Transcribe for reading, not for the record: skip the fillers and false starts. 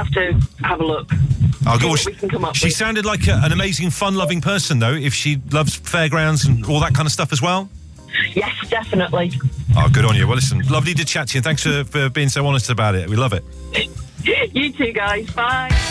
have to have a look. Oh, See good. what we can come up She with. sounded like an amazing, fun-loving person, though, if she loves fairgrounds and all that kind of stuff as well. Yes, definitely. Oh, good on you. Well, listen, lovely to chat to you. Thanks for being so honest about it. We love it. You too, guys. Bye.